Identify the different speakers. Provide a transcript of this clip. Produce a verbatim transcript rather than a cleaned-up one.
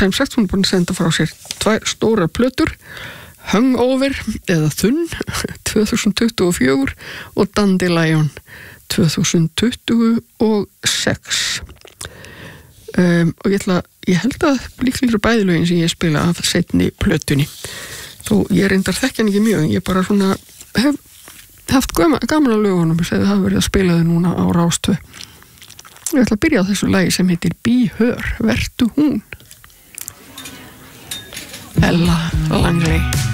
Speaker 1: sem sagt hún er búin að senda frá sér tvær stórar plötur, Hungover eða Þunn tvö þúsund tuttugu og fjögur og Dandelion tvö þúsund tuttugu og sex. Um, og ég, ætla, ég held að líklega bæðilögin sem ég spila af seinni plötunni. Þó ég reyndar þekkja hann ekki mjög, ég bara svona hef haft gaman að lögunum sem það hafa verið að spila þau núna á Rás tvö. Ég ætla að byrja á þessu lagi sem heitir Be Her, vertu hún. Ella Langley.